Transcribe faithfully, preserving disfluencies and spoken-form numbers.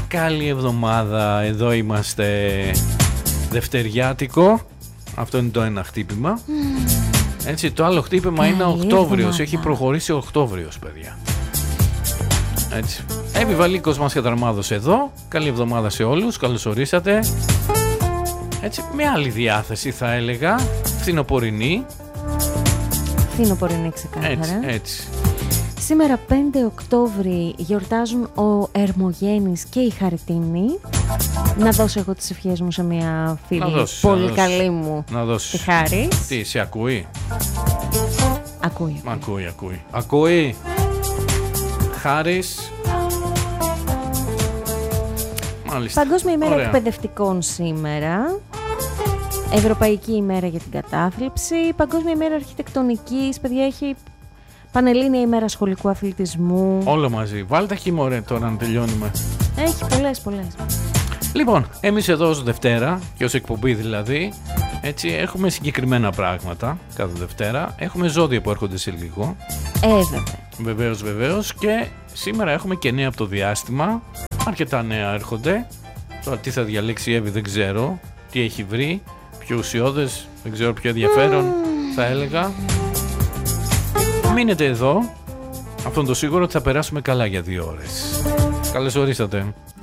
Καλή εβδομάδα, εδώ είμαστε. Δευτεριάτικο. Αυτό είναι το ένα χτύπημα. Mm. Έτσι, το άλλο χτύπημα Καλή είναι Οκτώβριος. Έχει προχωρήσει ο Οκτώβριος, παιδιά. Έτσι. Επιβαλίκος μας καταρμάδος εδώ. Καλή εβδομάδα σε όλους. Καλώς ορίσατε. Έτσι, με άλλη διάθεση θα έλεγα. Φθινοπορεινή. Φθινοπορεινή ξεκάθαρα. Έτσι, έτσι. Σήμερα πέντε Οκτώβρη γιορτάζουν ο Ερμογένης και η Χαριτίνη. Να δώσω εγώ τις ευχές μου σε μια φίλη δώσεις, πολύ καλή μου, να δώσεις. τη Χάρη. Τι, σε ακούει? Ακούει. Ακούει, ακούει. Ακούει. Χάρης. Μάλιστα. Παγκόσμια ημέρα Ωραία. εκπαιδευτικών σήμερα. Ευρωπαϊκή ημέρα για την κατάθλιψη. Παγκόσμια ημέρα αρχιτεκτονικής. Παιδιά, έχει Πανελλήνια ημέρα σχολικού αθλητισμού. Όλο μαζί. Βάλτε χειμωρέ τώρα να τελειώνουμε. Έχει πολλές, πολλές. Λοιπόν, εμείς εδώ ως Δευτέρα και ως εκπομπή δηλαδή, έτσι έχουμε συγκεκριμένα πράγματα κάθε Δευτέρα. Έχουμε ζώδια που έρχονται σε λίγο. Ε, βέβαια. Βεβαίως, βεβαίως. Και σήμερα έχουμε και νέα από το διάστημα. Αρκετά νέα έρχονται. Τώρα τι θα διαλέξει η Εύη δεν ξέρω. Τι έχει βρει. Πιο ουσιώδες, δεν ξέρω, πιο ενδιαφέρον mm. θα έλεγα. Μείνετε εδώ. Αυτό είναι το σίγουρο ότι θα περάσουμε καλά για δύο ώρες. Καλώς ορίσατε.